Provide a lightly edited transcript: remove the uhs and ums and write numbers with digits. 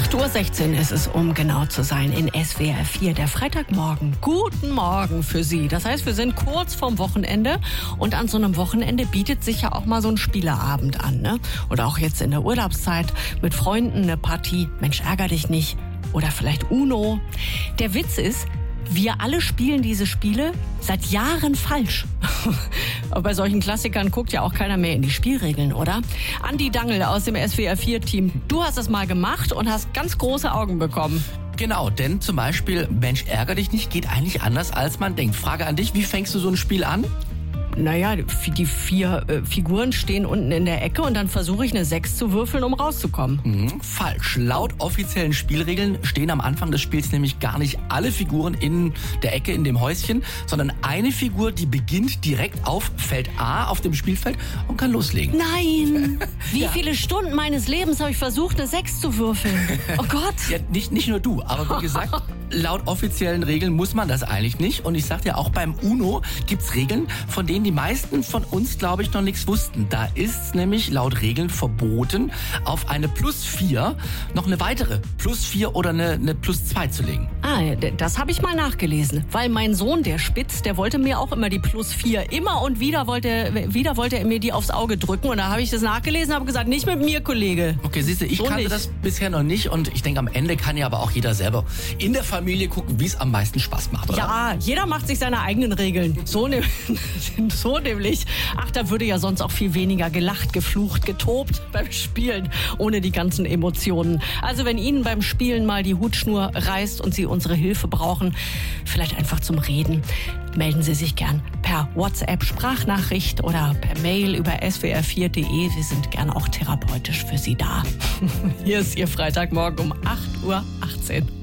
8:16 Uhr ist es, um genau zu sein, in SWR 4, der Freitagmorgen. Guten Morgen für Sie. Das heißt, wir sind kurz vorm Wochenende und an so einem Wochenende bietet sich ja auch mal so ein Spieleabend an, ne? Oder auch jetzt in der Urlaubszeit mit Freunden eine Partie. Mensch, ärger dich nicht. Oder vielleicht Uno. Der Witz ist, wir alle spielen diese Spiele seit Jahren falsch. Aber bei solchen Klassikern guckt ja auch keiner mehr in die Spielregeln, oder? Andi Dangl aus dem SWR 4-Team. Du hast es mal gemacht und hast ganz große Augen bekommen. Genau, denn zum Beispiel, Mensch, ärger dich nicht, geht eigentlich anders, als man denkt. Frage an dich, wie fängst du so ein Spiel an? Naja, die 4 Figuren stehen unten in der Ecke und dann versuche ich eine 6 zu würfeln, um rauszukommen. Falsch. Laut offiziellen Spielregeln stehen am Anfang des Spiels nämlich gar nicht alle Figuren in der Ecke, in dem Häuschen, sondern eine Figur, die beginnt direkt auf Feld A auf dem Spielfeld und kann loslegen. Nein! Wie viele Stunden meines Lebens habe ich versucht, eine 6 zu würfeln? Oh Gott! Ja, nicht nur du, aber wie gesagt, laut offiziellen Regeln muss man das eigentlich nicht. Und ich sag dir, auch beim Uno gibt's Regeln, von denen die meisten von uns, glaube ich, noch nichts wussten. Da ist nämlich laut Regeln verboten, auf eine +4 noch eine weitere +4 oder eine +2 zu legen. Ah, das habe ich mal nachgelesen. Weil mein Sohn, der Spitz, der wollte mir auch immer die +4. Immer und wieder wollte er mir die aufs Auge drücken. Und da habe ich das nachgelesen und habe gesagt, nicht mit mir, Kollege. Okay, siehst du, ich So kannte nicht. das bisher noch nicht. Und ich denke, am Ende kann ja aber auch jeder selber in der Familie gucken, wie es am meisten Spaß macht, oder? Ja, jeder macht sich seine eigenen Regeln. So nämlich. Ach, da würde ja sonst auch viel weniger gelacht, geflucht, getobt beim Spielen, ohne die ganzen Emotionen. Also wenn Ihnen beim Spielen mal die Hutschnur reißt und Sie unsere Hilfe brauchen, vielleicht einfach zum Reden, melden Sie sich gern per WhatsApp, Sprachnachricht oder per Mail über swr4.de. Wir sind gern auch therapeutisch für Sie da. Hier ist Ihr Freitagmorgen um 8:18 Uhr.